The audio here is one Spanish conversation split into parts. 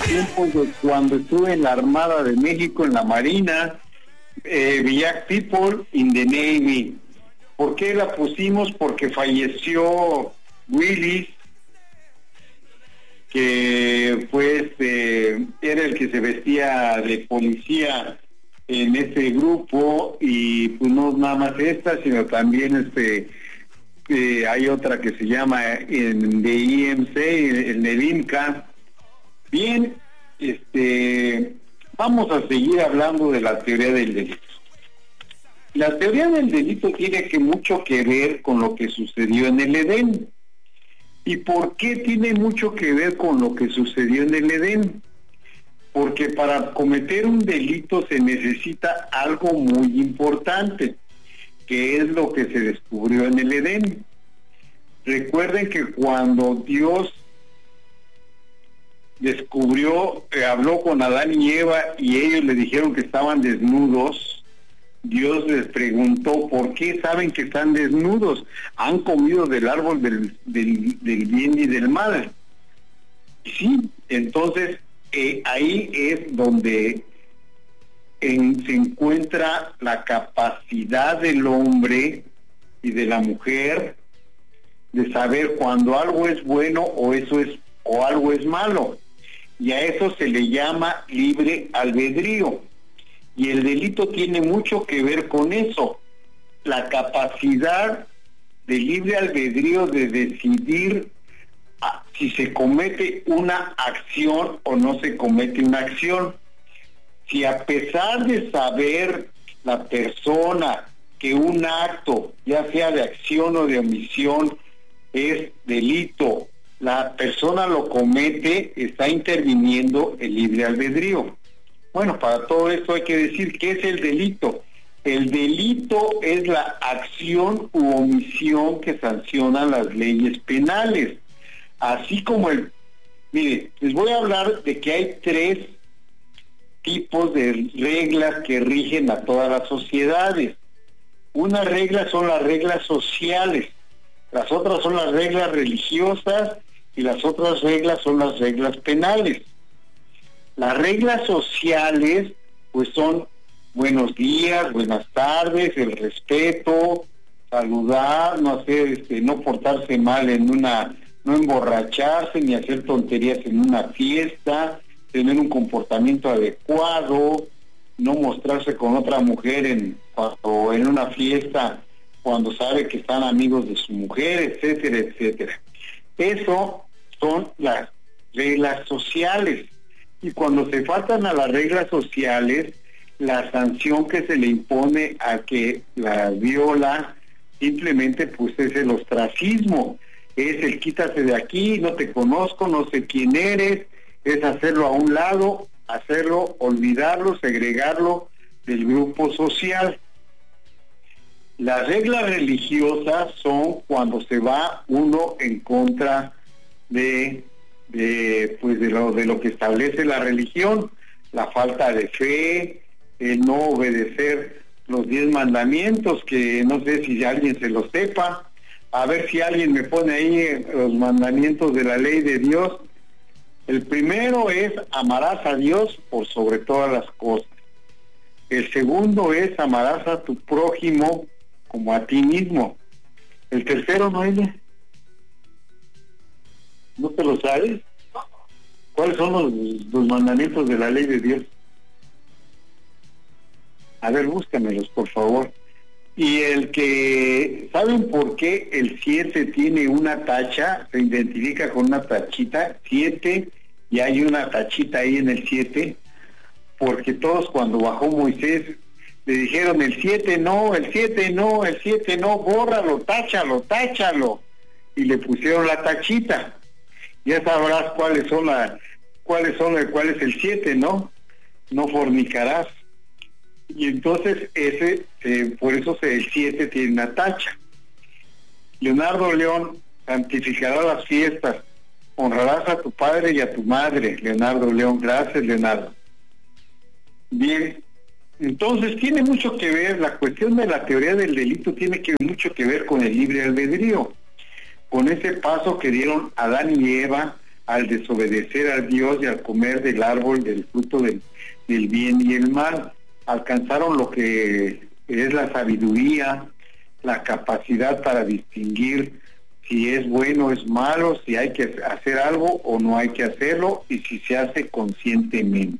tiempos de cuando estuve en la Armada de México, en la Marina, Young People in the Navy. ¿Por qué la pusimos? Porque falleció Willis, que pues era el que se vestía de policía en ese grupo, y pues no nada más esta, sino también hay otra que se llama en de IMC, el Nevinka. Bien, vamos a seguir hablando de la teoría del delito. La teoría del delito tiene mucho que ver con lo que sucedió en el Edén. ¿Y por qué tiene mucho que ver con lo que sucedió en el Edén? Porque para cometer un delito se necesita algo muy importante, que es lo que se descubrió en el Edén. Recuerden que cuando Dios habló con Adán y Eva y ellos le dijeron que estaban desnudos, Dios les preguntó: ¿por qué saben que están desnudos? Han comido del árbol del bien y del mal. Sí, entonces ahí es donde se encuentra la capacidad del hombre y de la mujer de saber cuando algo es bueno o algo es malo, y a eso se le llama libre albedrío. Y el delito tiene mucho que ver con eso, la capacidad de libre albedrío de decidir si se comete una acción o no se comete una acción. Si a pesar de saber la persona que un acto, ya sea de acción o de omisión, es delito, la persona lo comete, está interviniendo el libre albedrío. Bueno, para todo esto hay que decir ¿qué es el delito? El delito es la acción u omisión que sancionan las leyes penales. Así como mire, les voy a hablar de que hay 3 tipos de reglas que rigen a todas las sociedades. Unas reglas son las reglas sociales, las otras son las reglas religiosas y las otras reglas son las reglas penales. Las reglas sociales pues son buenos días, buenas tardes, el respeto, saludar, no hacer, no portarse mal no emborracharse ni hacer tonterías en una fiesta, tener un comportamiento adecuado, no mostrarse con otra mujer en una fiesta cuando sabe que están amigos de su mujer, etcétera, etcétera. Eso son las reglas sociales. Y cuando se faltan a las reglas sociales, la sanción que se le impone a que la viola simplemente pues es el ostracismo, es el quítate de aquí, no te conozco, no sé quién eres, es hacerlo a un lado, olvidarlo, segregarlo del grupo social. Las reglas religiosas son cuando se va uno en contra de lo que establece la religión, la falta de fe, el no obedecer los 10 mandamientos, que no sé si alguien se los sepa. A ver si alguien me pone ahí los mandamientos de la ley de Dios. El primero es: amarás a Dios por sobre todas las cosas. El segundo es: amarás a tu prójimo como a ti mismo. El tercero, Noelia, ¿no te lo sabes? ¿Cuáles son los mandamientos de la ley de Dios? A ver, búscamelos, por favor. Y ¿saben por qué el 7 tiene una tacha? Se identifica con una tachita, 7, y hay una tachita ahí en el 7, porque todos cuando bajó Moisés le dijeron el 7 no, el 7 no, el 7 no, bórralo, táchalo, y le pusieron la tachita. Ya sabrás cuál es el 7, ¿no? No fornicarás. Y entonces por eso el 7 tiene una tacha. Leonardo León: santificará las fiestas, honrarás a tu padre y a tu madre. Leonardo León, gracias, Leonardo. Bien, entonces tiene mucho que ver, la cuestión de la teoría del delito tiene mucho que ver con el libre albedrío, con ese paso que dieron Adán y Eva al desobedecer a Dios y al comer del árbol del fruto del bien y el mal. Alcanzaron lo que es la sabiduría, la capacidad para distinguir si es bueno o es malo, si hay que hacer algo o no hay que hacerlo, y si se hace conscientemente.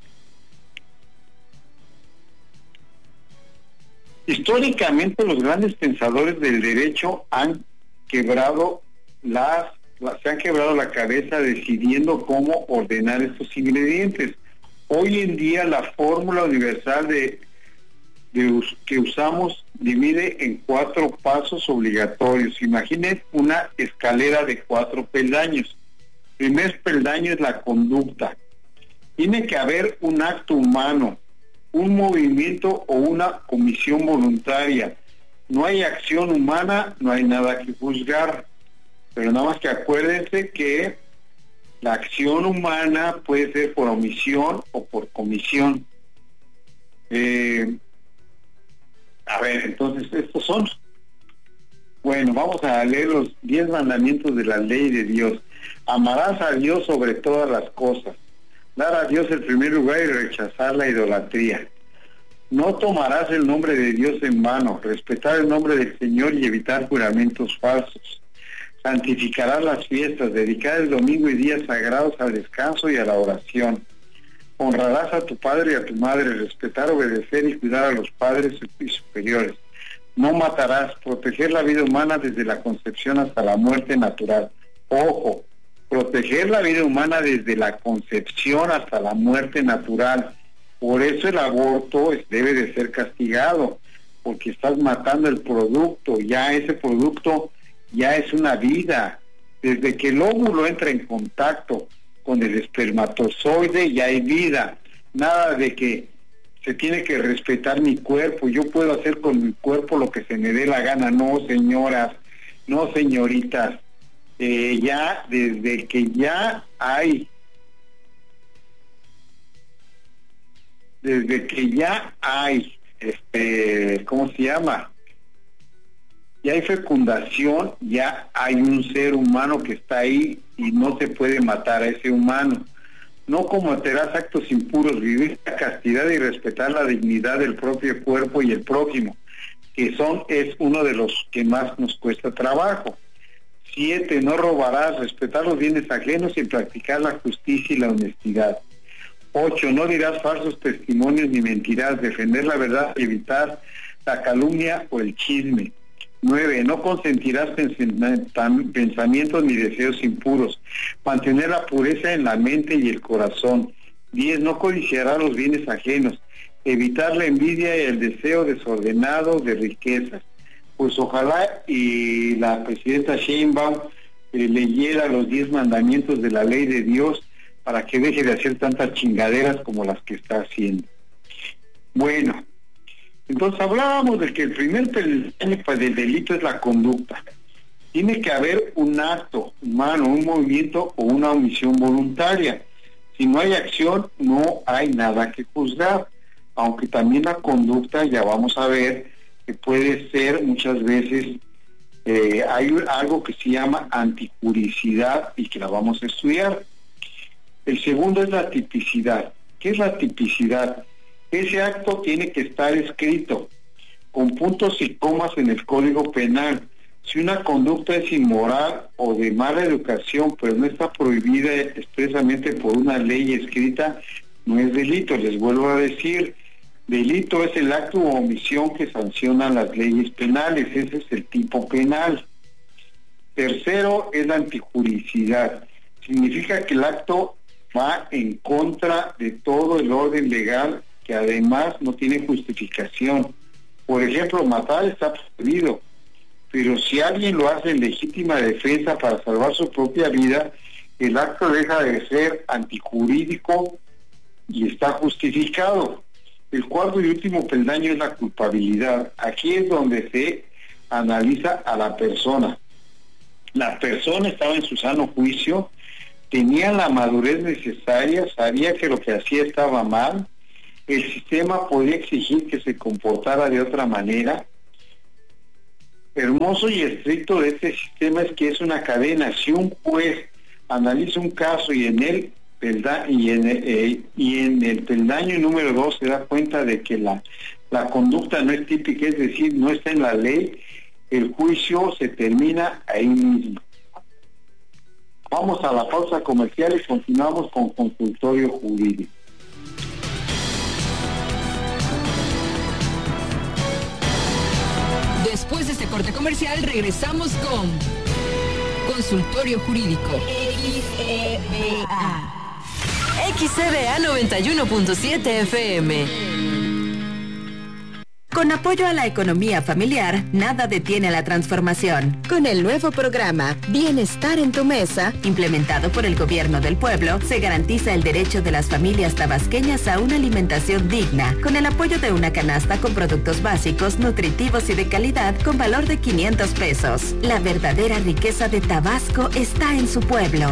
Históricamente los grandes pensadores del derecho han quebrado se han quebrado la cabeza decidiendo cómo ordenar estos ingredientes. Hoy en día la fórmula universal que usamos divide en 4 pasos obligatorios. Imaginen una escalera de 4 peldaños. El primer peldaño es la conducta. Tiene que haber un acto humano, un movimiento o una omisión voluntaria. No hay acción humana, no hay nada que juzgar. Pero nada más que acuérdense que la acción humana puede ser por omisión o por comisión. A ver, entonces estos son. Bueno, vamos a leer los 10 mandamientos de la ley de Dios. Amarás a Dios sobre todas las cosas. Dar a Dios el primer lugar y rechazar la idolatría. No tomarás el nombre de Dios en vano. Respetar el nombre del Señor y evitar juramentos falsos. Santificarás las fiestas. Dedicar el domingo y días sagrados al descanso y a la oración. Honrarás a tu padre y a tu madre, respetar, obedecer y cuidar a los padres y superiores. No matarás, proteger la vida humana desde la concepción hasta la muerte natural. Ojo, proteger la vida humana desde la concepción hasta la muerte natural. Por eso el aborto debe de ser castigado, porque estás matando el producto, ya ese producto ya es una vida. Desde que el óvulo entra en contacto con el espermatozoide ya hay vida. Nada de que se tiene que respetar mi cuerpo, yo puedo hacer con mi cuerpo lo que se me dé la gana. No, señoras, no, señoritas. Ya desde que ya hay ¿cómo se llama? Ya hay fecundación, ya hay un ser humano que está ahí y no se puede matar a ese humano. No cometerás actos impuros, vivir la castidad y respetar la dignidad del propio cuerpo y el prójimo, que es uno de los que más nos cuesta trabajo. 7, no robarás, respetar los bienes ajenos y practicar la justicia y la honestidad. 8, no dirás falsos testimonios ni mentirás, defender la verdad y evitar la calumnia o el chisme. 9, no consentirás pensamientos ni deseos impuros, mantener la pureza en la mente y el corazón. 10, no codiciarás los bienes ajenos, evitar la envidia y el deseo desordenado de riquezas. Pues ojalá y la presidenta Sheinbaum leyera los 10 mandamientos de la ley de Dios para que deje de hacer tantas chingaderas como las que está haciendo. Bueno, entonces hablábamos de que el primer peldaño del delito es la conducta. Tiene que haber un acto humano, un movimiento o una omisión voluntaria. Si no hay acción, no hay nada que juzgar. Aunque también la conducta, ya vamos a ver, que puede ser muchas veces, hay algo que se llama antijuricidad y que la vamos a estudiar. El segundo es la tipicidad. ¿Qué es la tipicidad? Ese acto tiene que estar escrito con puntos y comas en el Código Penal. Si una conducta es inmoral o de mala educación, pero no está prohibida expresamente por una ley escrita, no es delito. Les vuelvo a decir, delito es el acto o omisión que sancionan las leyes penales. Ese es el tipo penal. Tercero es la antijuricidad. Significa que el acto va en contra de todo el orden legal, que además no tiene justificación. Por ejemplo, matar está prohibido, pero si alguien lo hace en legítima defensa para salvar su propia vida, el acto deja de ser antijurídico y está justificado. El cuarto y último peldaño es la culpabilidad. Aquí es donde se analiza a la persona. La persona estaba en su sano juicio, tenía la madurez necesaria, sabía que lo que hacía estaba mal, el sistema podía exigir que se comportara de otra manera. Hermoso y estricto de este sistema es que es una cadena. Si un juez analiza un caso y en el peldaño número 2 se da cuenta de que la conducta no es típica, es decir, no está en la ley, el juicio se termina ahí mismo. Vamos a la pausa comercial y continuamos con consultorio jurídico. Después de este corte comercial regresamos con Consultorio Jurídico. XCBA 91.7 FM. Con apoyo a la economía familiar, nada detiene la transformación. Con el nuevo programa Bienestar en tu Mesa, implementado por el Gobierno del Pueblo, se garantiza el derecho de las familias tabasqueñas a una alimentación digna, con el apoyo de una canasta con productos básicos, nutritivos y de calidad con valor de 500 pesos. La verdadera riqueza de Tabasco está en su pueblo.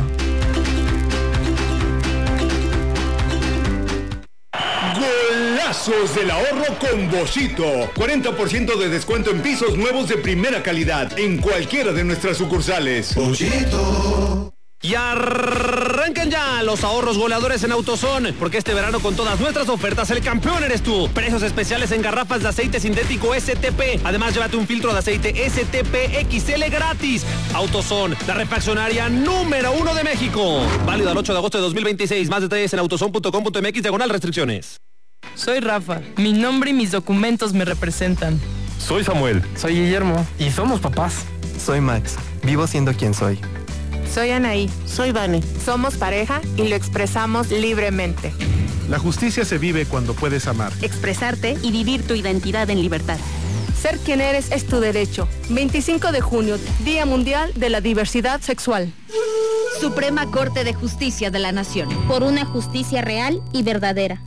Golazos del ahorro con Boschito. 40% de descuento en pisos nuevos de primera calidad en cualquiera de nuestras sucursales. Boschito. Y arrancan ya los ahorros goleadores en AutoZone, porque este verano con todas nuestras ofertas el campeón eres tú. Precios especiales en garrafas de aceite sintético STP. Además, llévate un filtro de aceite STP XL gratis. AutoZone, la refaccionaria número 1 de México. Válido al 8 de agosto de 2026. Más detalles en autozone.com.mx/restricciones. Soy Rafa. Mi nombre y mis documentos me representan. Soy Samuel. Soy Guillermo. Y somos papás. Soy Max. Vivo siendo quien soy. Soy Anaí. Soy Vane. Somos pareja y lo expresamos libremente. La justicia se vive cuando puedes amar, expresarte y vivir tu identidad en libertad. Ser quien eres es tu derecho. 25 de junio, Día Mundial de la Diversidad Sexual. Suprema Corte de Justicia de la Nación. Por una justicia real y verdadera.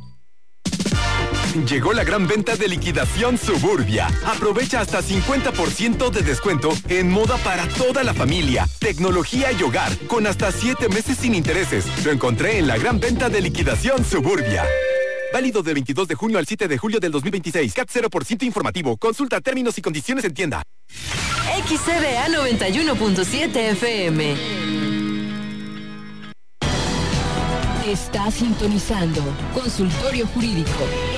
Llegó la gran venta de liquidación Suburbia. Aprovecha hasta 50% de descuento en moda para toda la familia, tecnología y hogar, con hasta 7 meses sin intereses. Lo encontré en la gran venta de liquidación Suburbia. Válido del 22 de junio al 7 de julio del 2026. CAT 0% informativo. Consulta términos y condiciones en tienda. XCBA 91.7 FM. Está sintonizando Consultorio Jurídico.